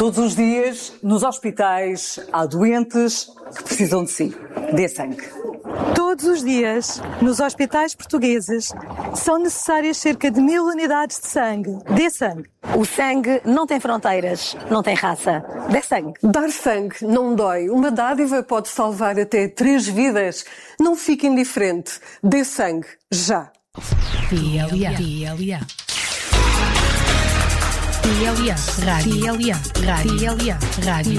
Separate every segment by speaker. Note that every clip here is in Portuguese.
Speaker 1: Todos os dias, nos hospitais, há doentes que precisam de si. Dê sangue.
Speaker 2: Todos os dias, nos hospitais portugueses, são necessárias cerca de 1000 unidades de sangue. Dê sangue.
Speaker 3: O sangue não tem fronteiras, não tem raça. Dê sangue.
Speaker 4: Dar sangue não dói. Uma dádiva pode salvar até 3 vidas. Não fique indiferente. Dê sangue, já.
Speaker 5: TLA. Rádio.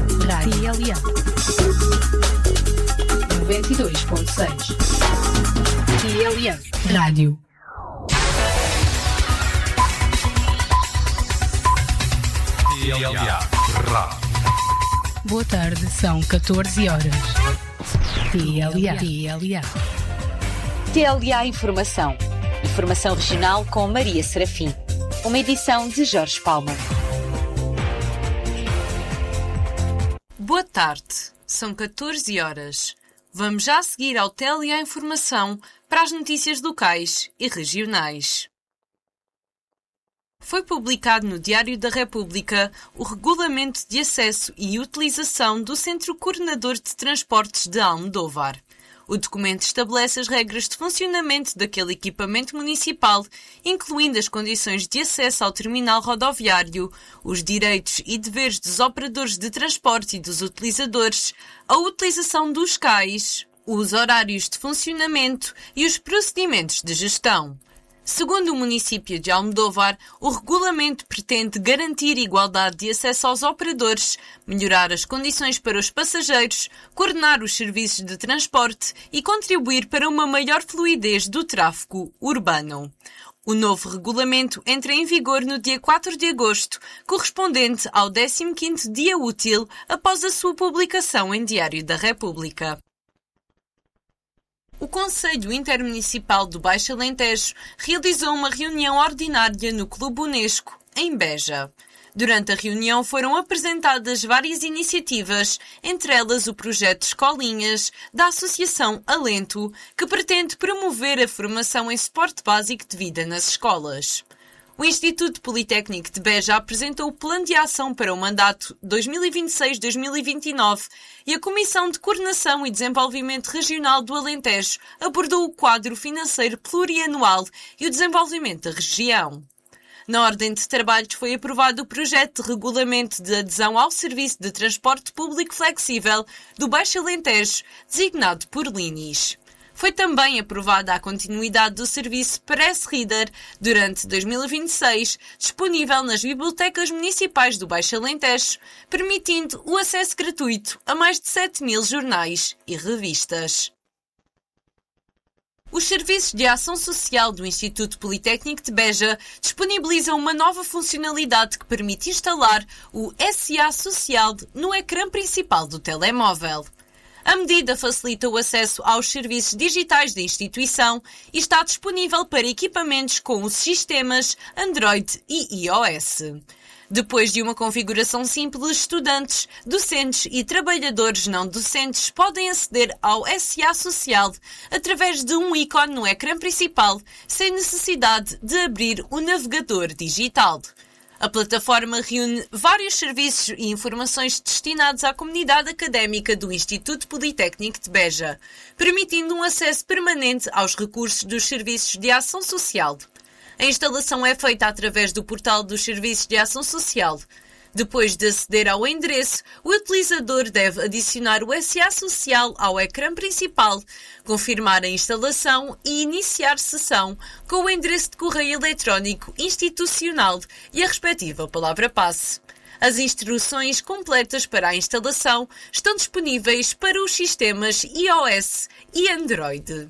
Speaker 5: 92.6. TLA. Rádio. Boa tarde, são 14 horas.
Speaker 6: TLA Informação. Informação regional com Maria Serafim. Uma edição de Jorge Palma.
Speaker 7: Boa tarde, são 14 horas. Vamos já seguir ao TLA Informação para as notícias locais e regionais. Foi publicado no Diário da República o Regulamento de Acesso e Utilização do Centro Coordenador de Transportes de Almodóvar. O documento estabelece as regras de funcionamento daquele equipamento municipal, incluindo as condições de acesso ao terminal rodoviário, os direitos e deveres dos operadores de transporte e dos utilizadores, a utilização dos cais, os horários de funcionamento e os procedimentos de gestão. Segundo o município de Almodóvar, o regulamento pretende garantir igualdade de acesso aos operadores, melhorar as condições para os passageiros, coordenar os serviços de transporte e contribuir para uma maior fluidez do tráfego urbano. O novo regulamento entra em vigor no dia 4 de agosto, correspondente ao 15º dia útil após a sua publicação em Diário da República. O Conselho Intermunicipal do Baixo Alentejo realizou uma reunião ordinária no Clube Unesco, em Beja. Durante a reunião foram apresentadas várias iniciativas, entre elas o projeto Escolinhas, da Associação Alento, que pretende promover a formação em suporte básico de vida nas escolas. O Instituto Politécnico de Beja apresentou o Plano de Ação para o mandato 2026-2029 e a Comissão de Coordenação e Desenvolvimento Regional do Alentejo abordou o quadro financeiro plurianual e o desenvolvimento da região. Na ordem de trabalhos foi aprovado o projeto de regulamento de adesão ao Serviço de Transporte Público Flexível do Baixo Alentejo, designado por Linis. Foi também aprovada a continuidade do serviço Press Reader durante 2026, disponível nas bibliotecas municipais do Baixo Alentejo, permitindo o acesso gratuito a mais de 7.000 jornais e revistas. Os Serviços de Ação Social do Instituto Politécnico de Beja disponibilizam uma nova funcionalidade que permite instalar o SA Social no ecrã principal do telemóvel. A medida facilita o acesso aos serviços digitais da instituição e está disponível para equipamentos com os sistemas Android e iOS. Depois de uma configuração simples, estudantes, docentes e trabalhadores não docentes podem aceder ao SA Social através de um ícone no ecrã principal, sem necessidade de abrir o navegador digital. A plataforma reúne vários serviços e informações destinados à comunidade académica do Instituto Politécnico de Beja, permitindo um acesso permanente aos recursos dos serviços de ação social. A instalação é feita através do portal dos Serviços de Ação Social. Depois de aceder ao endereço, o utilizador deve adicionar o SA Social ao ecrã principal, confirmar a instalação e iniciar sessão com o endereço de correio eletrónico institucional e a respectiva palavra-passe. As instruções completas para a instalação estão disponíveis para os sistemas iOS e Android.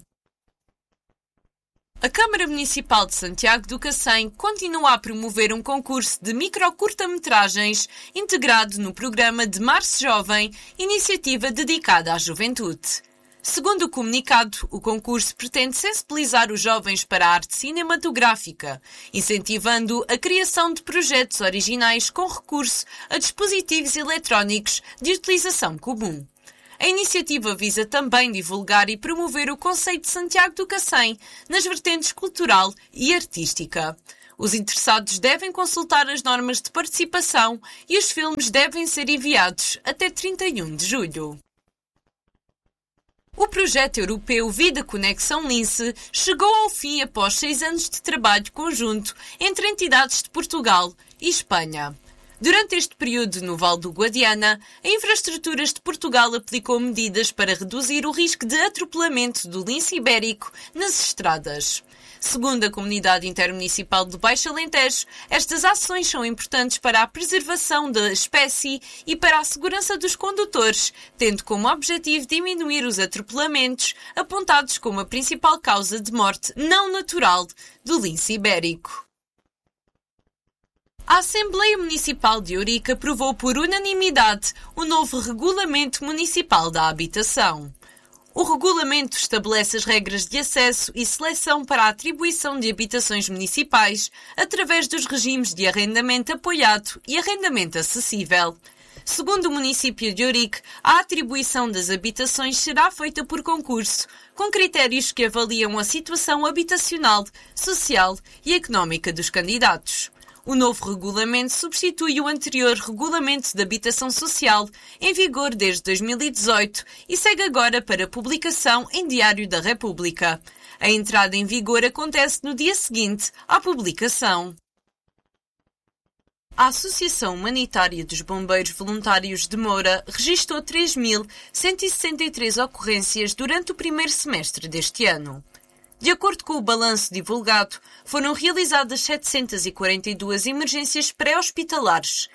Speaker 7: A Câmara Municipal de Santiago do Cacém continua a promover um concurso de microcurta-metragens integrado no programa de Março Jovem, iniciativa dedicada à juventude. Segundo o comunicado, o concurso pretende sensibilizar os jovens para a arte cinematográfica, incentivando a criação de projetos originais com recurso a dispositivos eletrónicos de utilização comum. A iniciativa visa também divulgar e promover o conceito de Santiago do Cacém nas vertentes cultural e artística. Os interessados devem consultar as normas de participação e os filmes devem ser enviados até 31 de julho. O projeto europeu Vida Conexão Lince chegou ao fim após 6 anos de trabalho conjunto entre entidades de Portugal e Espanha. Durante este período, no Vale do Guadiana, a Infraestruturas de Portugal aplicou medidas para reduzir o risco de atropelamento do lince ibérico nas estradas. Segundo a Comunidade Intermunicipal do Baixo Alentejo, estas ações são importantes para a preservação da espécie e para a segurança dos condutores, tendo como objetivo diminuir os atropelamentos, apontados como a principal causa de morte não natural do lince ibérico. A Assembleia Municipal de Ourique aprovou por unanimidade o novo Regulamento Municipal da Habitação. O regulamento estabelece as regras de acesso e seleção para a atribuição de habitações municipais através dos regimes de arrendamento apoiado e arrendamento acessível. Segundo o município de Ourique, a atribuição das habitações será feita por concurso, com critérios que avaliam a situação habitacional, social e económica dos candidatos. O novo regulamento substitui o anterior Regulamento de Habitação Social, em vigor desde 2018, e segue agora para publicação em Diário da República. A entrada em vigor acontece no dia seguinte à publicação. A Associação Humanitária dos Bombeiros Voluntários de Moura registrou 3.163 ocorrências durante o primeiro semestre deste ano. De acordo com o balanço divulgado, foram realizadas 742 emergências pré-hospitalares,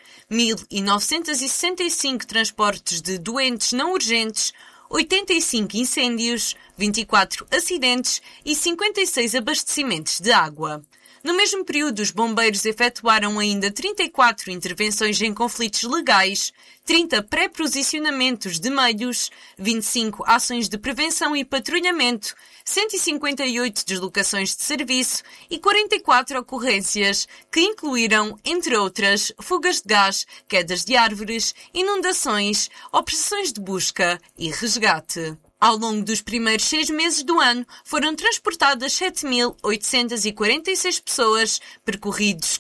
Speaker 7: 1.965 transportes de doentes não urgentes, 85 incêndios, 24 acidentes e 56 abastecimentos de água. No mesmo período, os bombeiros efetuaram ainda 34 intervenções em conflitos legais, 30 pré-posicionamentos de meios, 25 ações de prevenção e patrulhamento, 158 deslocações de serviço e 44 ocorrências, que incluíram, entre outras, fugas de gás, quedas de árvores, inundações, operações de busca e resgate. Ao longo dos primeiros 6 meses do ano, foram transportadas 7.846 pessoas, percorridos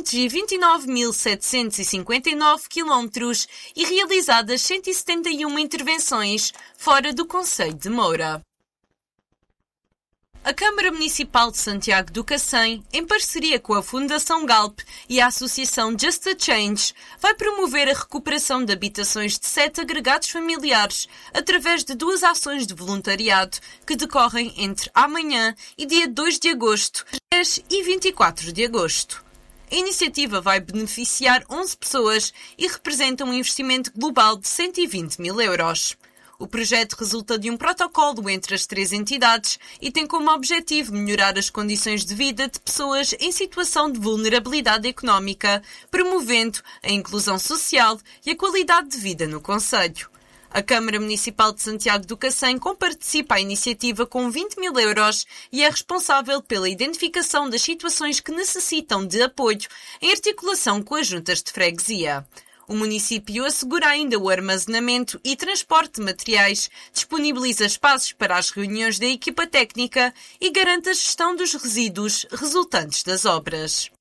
Speaker 7: 529.759 quilómetros e realizadas 171 intervenções fora do concelho de Moura. A Câmara Municipal de Santiago do Cacém, em parceria com a Fundação Galp e a Associação Just a Change, vai promover a recuperação de habitações de 7 agregados familiares através de 2 ações de voluntariado que decorrem entre amanhã e dia 2 de agosto, 10 e 24 de agosto. A iniciativa vai beneficiar 11 pessoas e representa um investimento global de 120 mil euros. O projeto resulta de um protocolo entre as 3 entidades e tem como objetivo melhorar as condições de vida de pessoas em situação de vulnerabilidade económica, promovendo a inclusão social e a qualidade de vida no concelho. A Câmara Municipal de Santiago do Cacém comparticipa à iniciativa com 20 mil euros e é responsável pela identificação das situações que necessitam de apoio em articulação com as juntas de freguesia. O município assegura ainda o armazenamento e transporte de materiais, disponibiliza espaços para as reuniões da equipa técnica e garante a gestão dos resíduos resultantes das obras.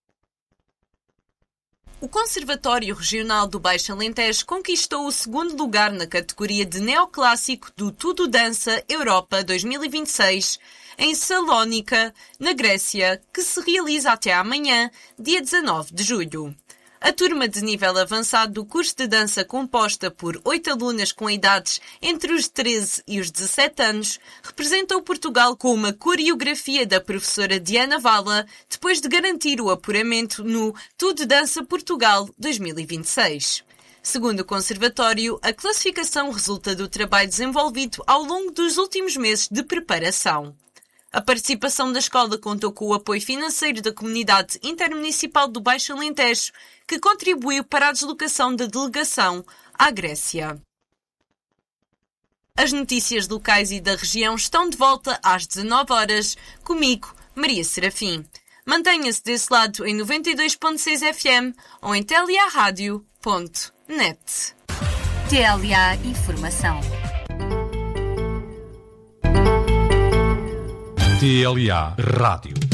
Speaker 7: O Conservatório Regional do Baixo Alentejo conquistou o 2º lugar na categoria de neoclássico do Tudo Dança Europa 2026, em Salónica, na Grécia, que se realiza até amanhã, dia 19 de julho. A turma de nível avançado do curso de dança, composta por 8 alunas com idades entre os 13 e os 17 anos, representou Portugal com uma coreografia da professora Diana Vala, depois de garantir o apuramento no Tudo Dança Portugal 2026. Segundo o Conservatório, a classificação resulta do trabalho desenvolvido ao longo dos últimos meses de preparação. A participação da escola contou com o apoio financeiro da Comunidade Intermunicipal do Baixo Alentejo, que contribuiu para a deslocação da delegação à Grécia. As notícias locais e da região estão de volta às 19 horas, comigo, Maria Serafim. Mantenha-se desse lado em 92.6 FM ou em teliaradio.net.
Speaker 6: TLA Informação.
Speaker 8: TLA Rádio.